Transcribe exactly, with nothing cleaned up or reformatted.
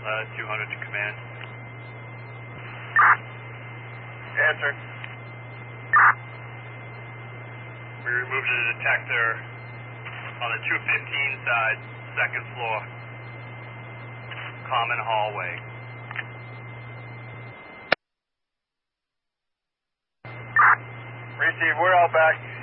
Uh, two hundred to command. Answer. We removed a detector on the two fifteen side, second floor, common hallway. Receive, we're out back.